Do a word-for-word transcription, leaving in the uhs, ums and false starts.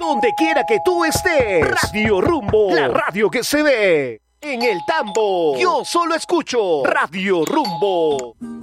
Donde quiera que tú estés. Radio Rumbo. La radio que se ve. En el tambo. Yo solo escucho Radio Rumbo.